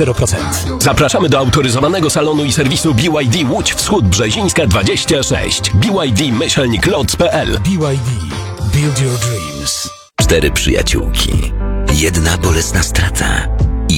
0%. Zapraszamy do autoryzowanego salonu i serwisu BYD Łódź Wschód Brzezińska 26. BYD-Lotz.pl. BYD. Build your dreams. 4 przyjaciółki. Jedna bolesna strata.